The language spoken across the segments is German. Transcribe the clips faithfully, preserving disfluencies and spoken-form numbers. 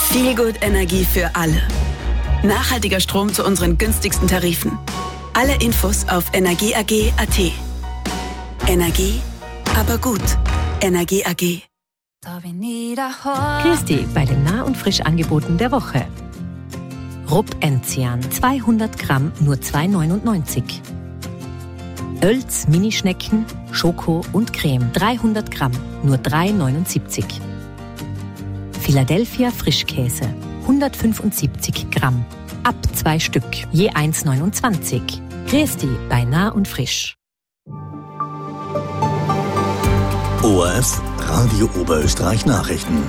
Feelgood Energie für alle. Nachhaltiger Strom zu unseren günstigsten Tarifen. Alle Infos auf energieag punkt a t. Energie, aber gut. Energie A G. Christi bei den Nah- und Frischangeboten der Woche. Rupp Enzian, zweihundert Gramm, nur zwei neunundneunzig. Oelz Minischnecken, Schoko und Creme, dreihundert Gramm, nur drei neunundsiebzig. Philadelphia Frischkäse, hundertfünfundsiebzig Gramm, ab zwei Stück, je eins neunundzwanzig. Christi bei Nah und Frisch. O R F Radio Oberösterreich Nachrichten.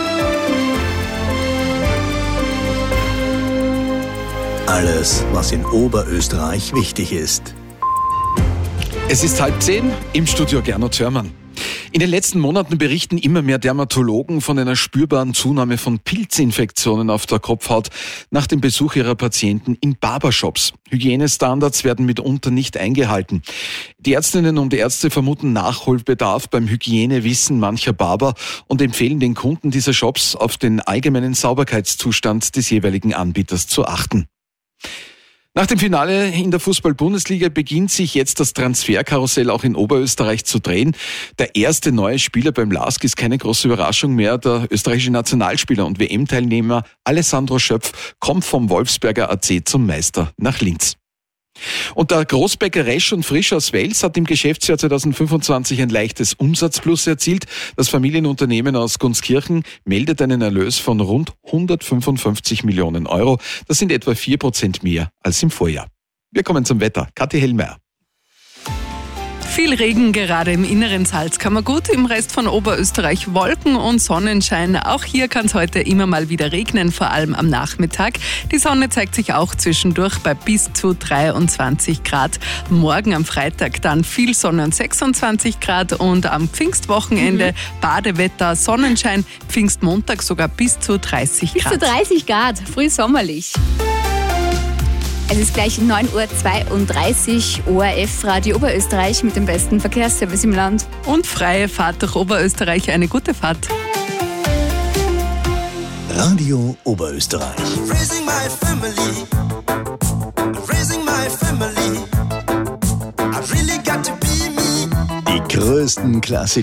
Alles, was in Oberösterreich wichtig ist. Es ist halb zehn, im Studio Gernot Hörmann. In den letzten Monaten berichten immer mehr Dermatologen von einer spürbaren Zunahme von Pilzinfektionen auf der Kopfhaut nach dem Besuch ihrer Patienten in Barbershops. Hygienestandards werden mitunter nicht eingehalten. Die Ärztinnen und Ärzte vermuten Nachholbedarf beim Hygienewissen mancher Barber und empfehlen den Kunden dieser Shops, auf den allgemeinen Sauberkeitszustand des jeweiligen Anbieters zu achten. Nach dem Finale in der Fußball-Bundesliga beginnt sich jetzt das Transferkarussell auch in Oberösterreich zu drehen. Der erste neue Spieler beim L A S K ist keine große Überraschung mehr. Der österreichische Nationalspieler und W M-Teilnehmer Alessandro Schöpf kommt vom Wolfsberger A C zum Meister nach Linz. Und der Großbäcker Resch und Frisch aus Wels hat im Geschäftsjahr zweitausendfünfundzwanzig ein leichtes Umsatzplus erzielt. Das Familienunternehmen aus Gunskirchen meldet einen Erlös von rund hundertfünfundfünfzig Millionen Euro. Das sind etwa vier Prozent mehr als im Vorjahr. Wir kommen zum Wetter. Kathi Hellmeier. Viel Regen gerade im inneren Salzkammergut, im Rest von Oberösterreich Wolken und Sonnenschein. Auch hier kann es heute immer mal wieder regnen, vor allem am Nachmittag. Die Sonne zeigt sich auch zwischendurch bei bis zu dreiundzwanzig Grad. Morgen am Freitag dann viel Sonne und sechsundzwanzig Grad und am Pfingstwochenende mhm. Badewetter, Sonnenschein, Pfingstmontag sogar bis zu dreißig Grad. Bis zu dreißig Grad, früh sommerlich. Es ist gleich neun Uhr zweiunddreißig, O R F Radio Oberösterreich mit dem besten Verkehrsservice im Land. Und freie Fahrt durch Oberösterreich, eine gute Fahrt. Radio Oberösterreich. Raising my family. Raising my family. I really got to be me. Die größten Klassiker